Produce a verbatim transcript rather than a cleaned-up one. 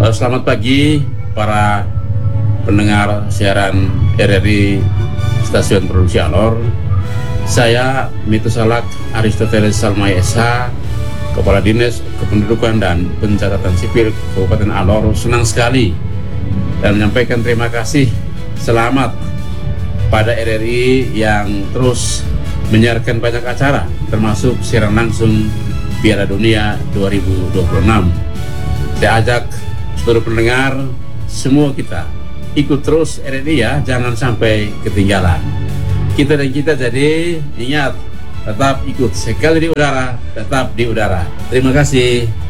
Uh, selamat pagi para pendengar siaran R R I Stasiun Produksi Alor. Saya Mitusalak Aristoteles Salmai S H, Kepala Dinas Kependudukan dan Pencatatan Sipil Kabupaten Alor, senang sekali dan menyampaikan terima kasih selamat pada R R I yang terus menyiarkan banyak acara, termasuk siaran langsung Piala Dunia dua ribu dua puluh enam. Saya ajak seluruh pendengar, semua kita ikut terus R R I ya, jangan sampai ketinggalan. Kita dan kita jadi ingat, tetap ikut, sekali di udara, tetap di udara. Terima kasih.